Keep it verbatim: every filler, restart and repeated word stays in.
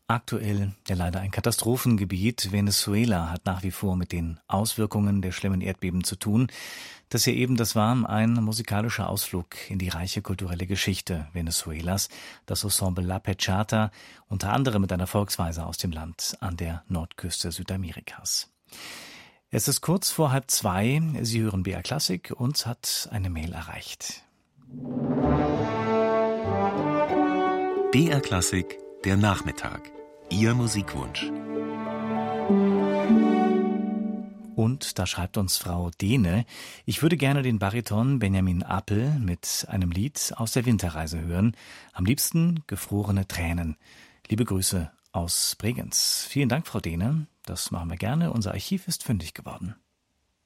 Aktuell ja leider ein Katastrophengebiet. Venezuela hat nach wie vor mit den Auswirkungen der schlimmen Erdbeben zu tun. Das hier eben, das war ein musikalischer Ausflug in die reiche kulturelle Geschichte Venezuelas. Das Ensemble La Pechata, unter anderem mit einer Volksweise aus dem Land an der Nordküste Südamerikas. Es ist kurz vor halb zwei. Sie hören B R Klassik. Uns hat eine Mail erreicht. B R Klassik, der Nachmittag. Ihr Musikwunsch. Und da schreibt uns Frau Dehne: Ich würde gerne den Bariton Benjamin Appel mit einem Lied aus der Winterreise hören. Am liebsten Gefrorene Tränen. Liebe Grüße aus Bregenz. Vielen Dank, Frau Dehne. Das machen wir gerne. Unser Archiv ist fündig geworden.